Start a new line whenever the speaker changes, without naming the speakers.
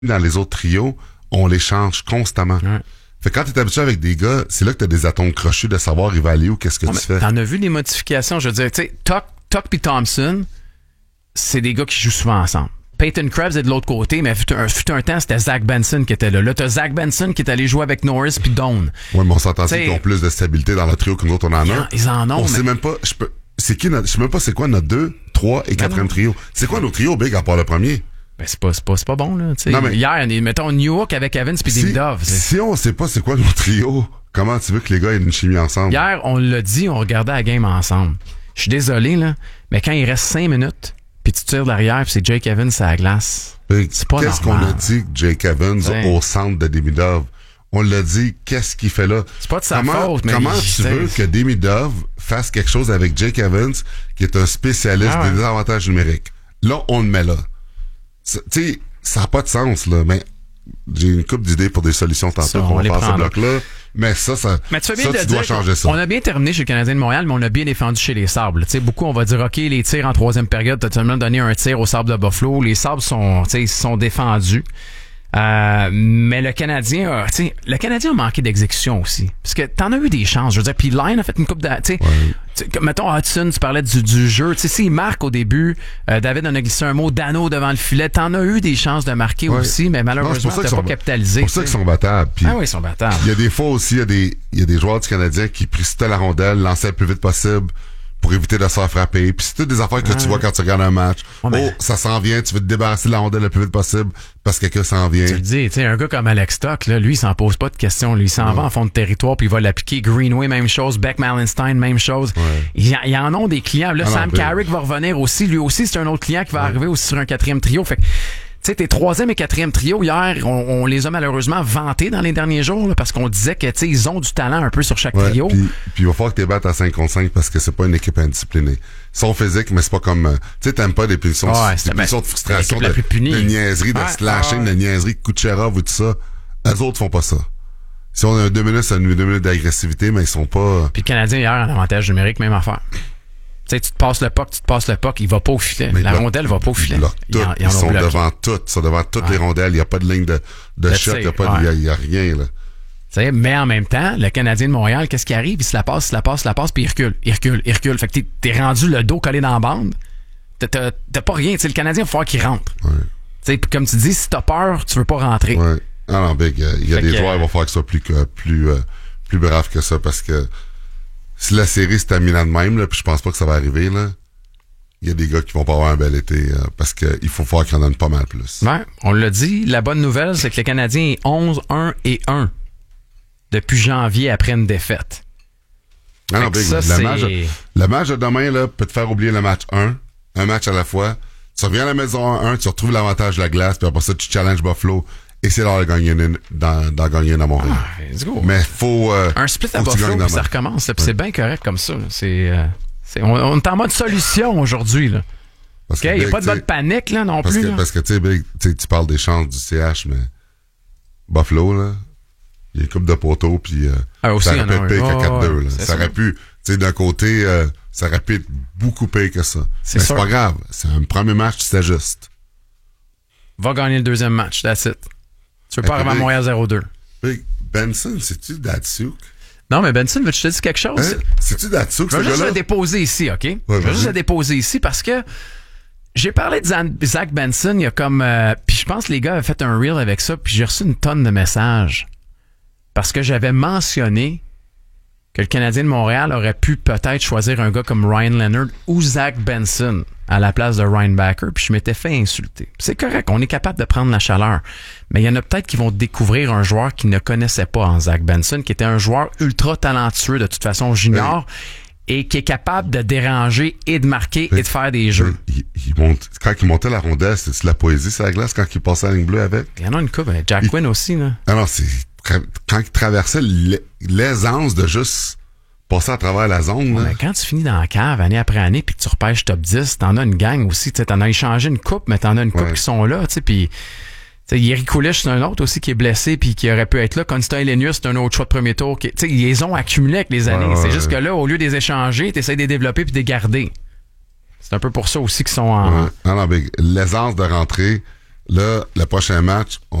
dans les autres trios, on les change constamment.
Ouais.
Fait que quand t'es habitué avec des gars, c'est là que t'as des atomes crochus de savoir il va aller où, qu'est-ce que tu fais.
T'en as vu des modifications, je veux dire, tu sais, Tuck puis Thompson, c'est des gars qui jouent souvent ensemble. Peyton Krebs est de l'autre côté, mais fut un temps, c'était Zach Benson qui était là. Là, t'as Zach Benson qui est allé jouer avec Norris puis Doan.
Ouais, mais on s'entend qu'ils ont plus de stabilité dans le trio que nous autres, on en a.
Ils en ont,
on sait même pas, je sais même pas c'est quoi notre 2, 3 et 4e trio. C'est quoi nos trios, Big, à part le premier?
Ben, c'est pas bon, là. Non, mais hier, mettons New York avec Evans puis Davidoff.
Si on sait pas c'est quoi nos trios, comment tu veux que les gars aient une chimie ensemble?
Hier, on l'a dit, on regardait la game ensemble. Je suis désolé, là, mais quand il reste 5 minutes, puis tu tires de l'arrière, puis c'est Jake Evans à la glace. C'est pas
qu'est-ce
normal.
qu'on a dit que Jake Evans au centre de Demidov? On l'a dit, qu'est-ce qu'il fait là?
C'est pas de sa faute, mais...
Comment tu veux que Demidov fasse quelque chose avec Jake Evans, qui est un spécialiste des désavantages numériques? Là, on le met là. Tu sais, ça n'a pas de sens, là, mais j'ai une couple d'idées pour des solutions tantôt qu'on va faire ce bloc-là. Mais ça tu dois changer ça.
On a bien terminé chez le Canadien de Montréal, mais on a bien défendu chez les Sables. Tu sais, beaucoup, on va dire, OK, les tirs en 3e période, t'as seulement donné un tir aux Sables de Buffalo. Les Sables sont défendus. Mais le Canadien a manqué d'exécution aussi. Parce que t'en as eu des chances. Je veux dire, puis Line a fait une coupe de... Mettons, Hudson, tu parlais du jeu. Tu sais, s'il marque au début, David en a glissé un mot, Dano devant le filet. T'en as eu des chances de marquer aussi, mais malheureusement, t'as pas capitalisé.
C'est pour ça qu'ils sont battables. Puis,
ils sont battables.
Il y a des fois aussi, il y a des joueurs du Canadien qui précipitaient la rondelle, lançaient le plus vite possible pour éviter de se faire frapper. Puis c'est toutes des affaires que tu vois quand tu regardes un match. Ça s'en vient, tu veux te débarrasser de la rondelle le plus vite possible parce que quelqu'un s'en vient.
Tu le dis, tu sais, un gars comme Alex Stock, là, lui, il s'en pose pas de questions. Lui, il s'en va en fond de territoire puis il va l'appliquer. Greenway, même chose. Beck Malenstein, même chose. Il y en ont des clients. Là, Sam Carrick va revenir aussi. Lui aussi, c'est un autre client qui va arriver aussi sur un 4e trio. Fait que, tu sais, tes 3e et 4e trio, hier, on les a malheureusement vantés dans les derniers jours, là, parce qu'on disait que, tu sais, ils ont du talent un peu sur chaque trio.
Puis il va falloir que tu battes à 5 contre 5 parce que c'est pas une équipe indisciplinée. Ils sont physiques, mais c'est pas comme, tu sais, t'aimes pas des punitions, des punitions de frustration, de niaiserie, de slashing, de niaiserie, Kucherov ou tout ça. Eux autres font pas ça. Si on a 2 minutes, ça nous 2 minutes d'agressivité, mais ils sont pas...
Puis le Canadien, hier, en avantage numérique, même affaire. Tu sais, tu te passes le puck, il va pas au filet. La rondelle va pas au filet.
Ils sont devant toutes les rondelles. Il n'y a pas de ligne de shot, il n'y a rien, là.
Mais en même temps, le Canadien de Montréal, qu'est-ce qui arrive? Il se la passe, puis il recule. Fait que t'es rendu le dos collé dans la bande. T'as pas rien. T'sais, le Canadien, il va falloir qu'il rentre. Ouais. Comme tu dis, si t'as peur, tu veux pas rentrer.
Ouais. Ah non, Big, il y a des joueurs, il va falloir que ce soit plus brave que ça, parce que si la série se termine de même, là, puis je pense pas que ça va arriver, là, il y a des gars qui vont pas avoir un bel été, parce qu'il faut falloir qu'ils en donnent pas mal plus.
Ouais, on l'a dit, la bonne nouvelle, c'est que le Canadien est 11-1 et 1 depuis janvier après une défaite.
Ah non, Big, le match de demain, là, peut te faire oublier le match 1, un match à la fois. Tu reviens à la maison 1, tu retrouves l'avantage de la glace, puis après ça, tu challenges Buffalo. Et c'est l'heure de gagner dans Montréal.
Let's go.
Mais faut...
un split à Buffalo, puis ça recommence. Là, puis c'est bien correct comme ça. On est en mode solution aujourd'hui. Là. Il n'y a pas de mode panique là, non plus.
Parce que tu parles des chances du CH, mais Buffalo, là, il y a une coupe de poteau, puis ça aurait pu être pire qu'à 4-2. Ça aurait pu, d'un côté, ça aurait pu être beaucoup pire que ça. Mais c'est pas grave. C'est un premier match, tu t'ajustes.
Va gagner le 2e match, that's it. Tu veux pas arriver à Montréal 0-2.
Benson, c'est-tu Datsuk?
Non, mais Benson, veux-tu te dire quelque chose?
Hein? C'est-tu Datsuk, ce
gars-là? Je vais juste le déposer ici, OK? Je vais juste le déposer ici parce que j'ai parlé de Zach Benson, il y a comme... puis je pense que les gars avaient fait un reel avec ça, puis j'ai reçu une tonne de messages. Parce que j'avais mentionné que le Canadien de Montréal aurait pu peut-être choisir un gars comme Ryan Leonard ou Zach Benson à la place de Ryan Backer, puis je m'étais fait insulter. C'est correct, on est capable de prendre la chaleur. Mais il y en a peut-être qui vont découvrir un joueur qu'ils ne connaissaient pas en Zach Benson, qui était un joueur ultra talentueux, de toute façon junior, et qui est capable de déranger et de marquer et de faire des jeux.
Quand il montait la rondelle, c'était de la poésie sur la glace quand il passait la ligne bleue avec.
Il y en a une coupe, Jack Quinn aussi. Là.
Ah non, c'est quand il traversait l'aisance de juste passer à travers la zone.
Ouais, mais quand tu finis dans la cave année après année puis que tu repêches top 10, t'en as une gang aussi. T'en as échangé une coupe, mais t'en as une coupe qui sont là. Puis Yeri Kulich, c'est un autre aussi qui est blessé puis qui aurait pu être là. Constant Elenius, c'est un autre choix de premier tour. Ils les ont accumulés avec les années. C'est juste que là, au lieu de les échanger, t'essaies de les développer puis de les garder. C'est un peu pour ça aussi qu'ils sont en...
Non, mais l'aisance de rentrer, Là, le prochain match,